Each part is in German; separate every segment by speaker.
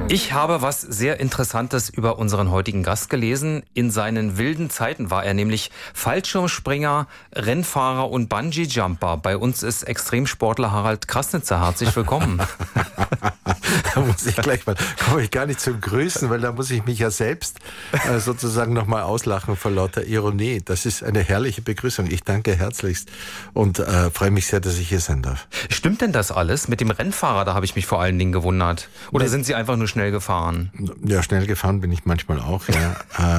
Speaker 1: Ich habe was sehr Interessantes über unseren heutigen Gast gelesen. In seinen wilden Zeiten war er nämlich Fallschirmspringer, Rennfahrer und Bungee-Jumper. Bei uns ist Extremsportler Harald Krasnitzer. Herzlich willkommen.
Speaker 2: Da muss ich gleich mal, komme ich gar nicht zum Grüßen, weil da muss ich mich ja selbst sozusagen nochmal auslachen vor lauter Ironie. Das ist eine herrliche Begrüßung. Ich danke herzlichst und freue mich sehr, dass ich hier sein darf.
Speaker 1: Stimmt denn das alles? Mit dem Rennfahrer, da habe ich mich vor allen Dingen gewundert. Oder sind Sie einfach nur schnell gefahren?
Speaker 2: Ja, schnell gefahren bin ich manchmal auch, ja.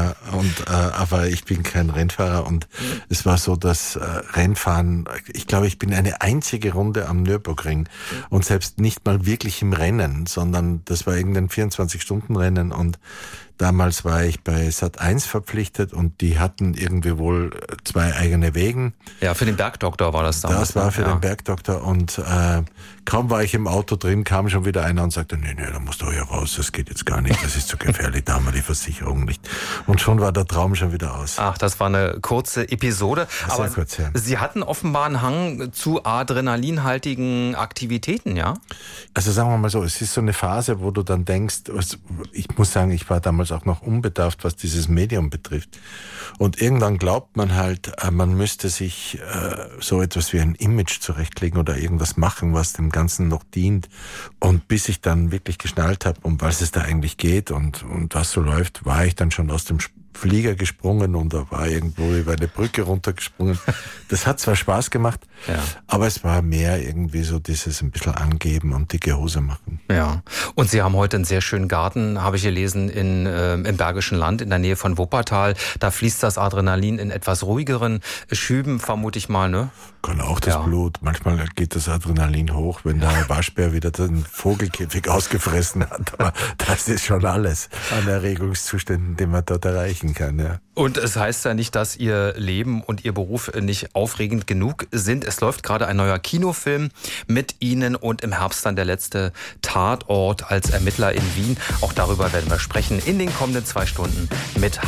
Speaker 2: Aber ich bin kein Rennfahrer und es war so, dass Rennfahren, ich glaube, ich bin eine einzige Runde am Nürburgring und selbst nicht mal wirklich im Rennen, sondern das war irgendein 24-Stunden-Rennen und damals war ich bei Sat.1 verpflichtet und die hatten irgendwie wohl 2 eigene Wegen.
Speaker 1: Ja, für den Bergdoktor war das damals.
Speaker 2: Das war für den Bergdoktor und kaum war ich im Auto drin, kam schon wieder einer und sagte, nee, da musst du hier raus, das geht jetzt gar nicht, das ist zu gefährlich, da haben wir die Versicherung nicht. Und schon war der Traum schon wieder aus.
Speaker 1: Ach, das war eine kurze Episode. Aber
Speaker 2: sehr kurz, ja.
Speaker 1: Sie hatten offenbar einen Hang zu adrenalinhaltigen Aktivitäten, ja?
Speaker 2: Also sagen wir mal so, es ist so eine Phase, wo du dann denkst, ich muss sagen, ich war damals auch noch unbedarft, was dieses Medium betrifft. Und irgendwann glaubt man halt, man müsste sich so etwas wie ein Image zurechtlegen oder irgendwas machen, was dem Ganzen noch dient. Und bis ich dann wirklich geschnallt habe, um was es da eigentlich geht und was so läuft, war ich dann schon aus dem Flieger gesprungen und da war irgendwo über eine Brücke runtergesprungen. Das hat zwar Spaß gemacht, ja, aber es war mehr irgendwie so dieses ein bisschen angeben und dicke Hose machen.
Speaker 1: Ja, und Sie haben heute einen sehr schönen Garten, habe ich gelesen, im Bergischen Land in der Nähe von Wuppertal. Da fließt das Adrenalin in etwas ruhigeren Schüben, vermute ich mal, ne?
Speaker 2: Kann auch das Blut. Manchmal geht das Adrenalin hoch, wenn der Waschbär wieder den Vogelkäfig ausgefressen hat. Aber das ist schon alles an Erregungszuständen, die man dort erreichen kann. Ja.
Speaker 1: Und es heißt ja nicht, dass Ihr Leben und Ihr Beruf nicht aufregend genug sind. Es läuft gerade ein neuer Kinofilm mit Ihnen und im Herbst dann der letzte Tatort als Ermittler in Wien. Auch darüber werden wir sprechen in den kommenden 2 Stunden mit